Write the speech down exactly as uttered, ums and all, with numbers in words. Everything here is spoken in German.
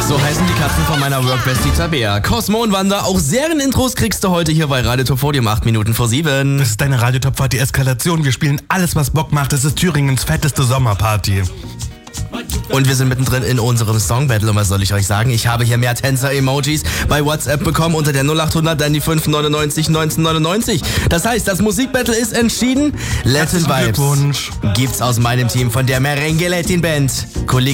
So heißen die Katzen von meiner Workbestie Tabea. Cosmo und Wanda, auch Serienintros kriegst du heute hier bei Radio Top Podium, acht Minuten vor sieben. Das ist deine Radio-Top-Party Eskalation. Wir spielen alles, was Bock macht. Das ist Thüringens fetteste Sommerparty. Und wir sind mittendrin in unserem Song-Battle. Und was soll ich euch sagen? Ich habe hier mehr Tänzer-Emojis bei WhatsApp bekommen unter der null acht hundert, dann die fünf neunundneunzig neunzehnhundertneunundneunzig. Das heißt, das Musikbattle ist entschieden. Latin Vibes Glückwunsch. gibt's aus meinem Team von der Merengue Latin Band. Kollege